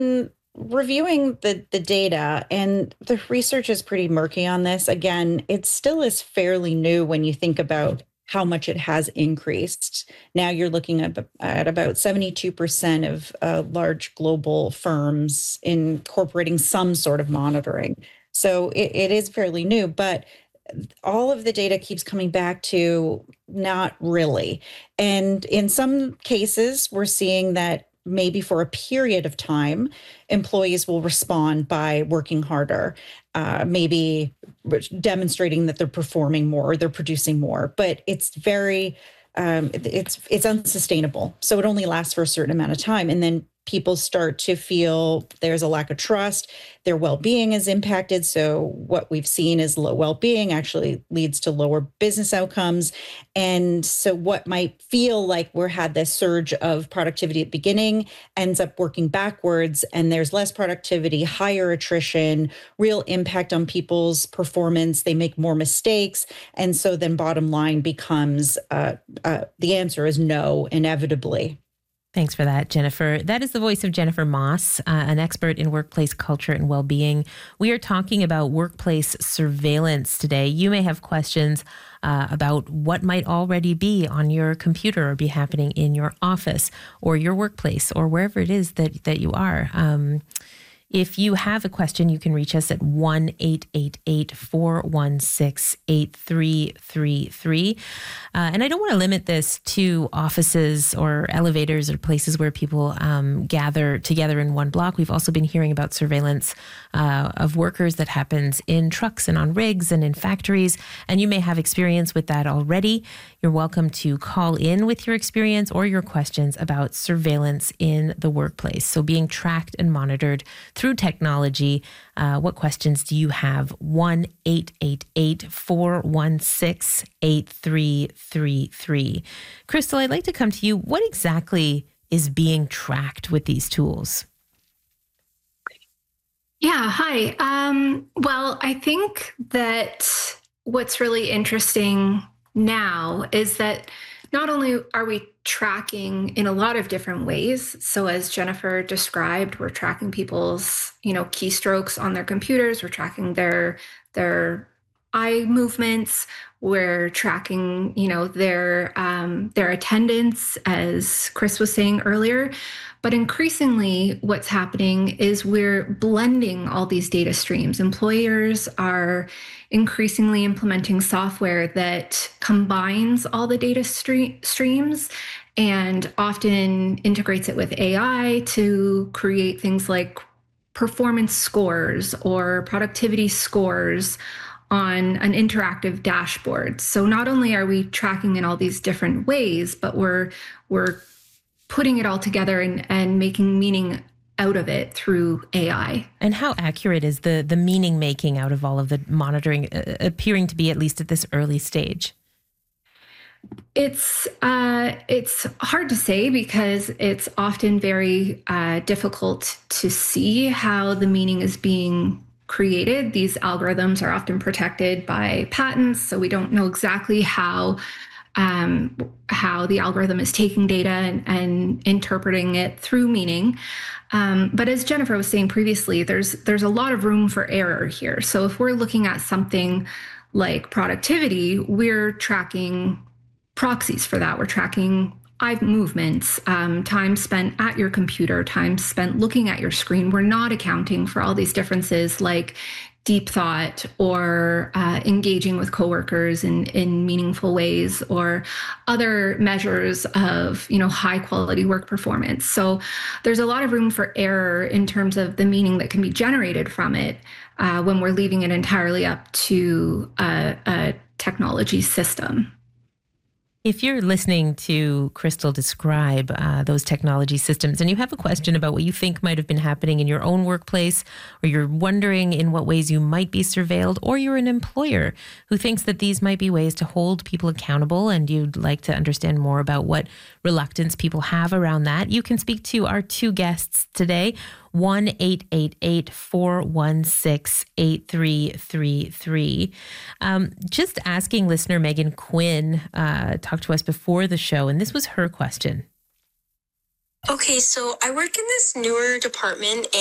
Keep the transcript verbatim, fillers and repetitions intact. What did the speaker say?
Mm, Reviewing the the data, and the research is pretty murky on this. Again, it still is fairly new when you think about how much it has increased. Now you're looking at, at about seventy-two percent of uh, large global firms incorporating some sort of monitoring. So it, it is fairly new, but all of the data keeps coming back to not really. And in some cases, we're seeing that maybe for a period of time, employees will respond by working harder, uh, maybe demonstrating that they're performing more, they're producing more. But it's very, um, it's it's unsustainable. So it only lasts for a certain amount of time, and then people start to feel there's a lack of trust, their well-being is impacted. So what we've seen is low well-being actually leads to lower business outcomes. And so what might feel like we're had this surge of productivity at the beginning ends up working backwards, and there's less productivity, higher attrition, real impact on people's performance. They make more mistakes. And so then bottom line becomes uh, uh, the answer is no, inevitably. Thanks for that, Jennifer. That is the voice of Jennifer Moss, uh, an expert in workplace culture and well-being. We are talking about workplace surveillance today. You may have questions uh, about what might already be on your computer or be happening in your office or your workplace or wherever it is that, that you are. Um, If you have a question, you can reach us at one eight eight eight, four one six, eight three three three. Uh, and I don't want to limit this to offices or elevators or places where people um, gather together in one block. We've also been hearing about surveillance uh, of workers that happens in trucks and on rigs and in factories. And you may have experience with that already. You're welcome to call in with your experience or your questions about surveillance in the workplace. So being tracked and monitored through technology. Uh, what questions do you have? one eight eight eight, four one six, eight three three three. Crystal, I'd like to come to you. What exactly is being tracked with these tools? Yeah, hi. Um, well, I think that what's really interesting now is that not only are we tracking in a lot of different ways. So as Jennifer described, we're tracking people's, you know, keystrokes on their computers. We're tracking their their eye movements. We're tracking, you know, their um, their attendance, as Chris was saying earlier. But increasingly, what's happening is we're blending all these data streams. Employers are increasingly implementing software that combines all the data stre- streams and often integrates it with A I to create things like performance scores or productivity scores on an interactive dashboard. So not only are we tracking in all these different ways, but we're we're putting it all together and, and making meaning out of it through A I. And how accurate is the the meaning making out of all of the monitoring uh, appearing to be, at least at this early stage? It's uh, it's hard to say because it's often very uh, difficult to see how the meaning is being created. These algorithms are often protected by patents, so we don't know exactly how um, how the algorithm is taking data and, and interpreting it through meaning. Um, but as Jennifer was saying previously, there's there's a lot of room for error here. So if we're looking at something like productivity, we're tracking proxies for that. We're tracking eye movements, um, time spent at your computer, time spent looking at your screen. We're not accounting for all these differences like deep thought or uh, engaging with coworkers in, in meaningful ways or other measures of, you know, high quality work performance. So there's a lot of room for error in terms of the meaning that can be generated from it uh, when we're leaving it entirely up to a, a technology system. If you're listening to Crystal describe uh, those technology systems and you have a question about what you think might have been happening in your own workplace, or you're wondering in what ways you might be surveilled, or you're an employer who thinks that these might be ways to hold people accountable and you'd like to understand more about what reluctance people have around that, you can speak to our two guests today. one eight eight eight, four one six, eight three three three. Um, just asking listener Megan Quinn uh, talked to us before the show, and this was her question. Okay, so I work in this newer department